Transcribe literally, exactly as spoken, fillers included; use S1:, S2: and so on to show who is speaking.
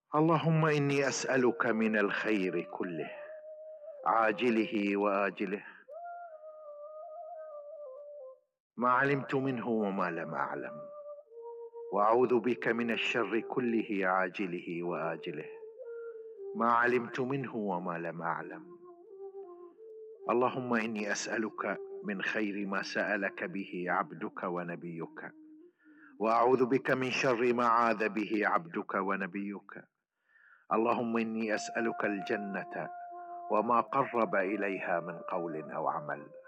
S1: اللهم إني أسألك من الخير كله عاجله وآجله ما علمت منه وما لم أعلم، وأعوذ بك من الشر كله عاجله وآجله ما علمت منه وما لم أعلم. اللهم إني أسألك من خير ما سألك به عبدك ونبيك، وأعوذ بك من شر ما عاذ به عبدك ونبيك. اللهم إني أسألك الجنة وما قرب إليها من قول أو عمل.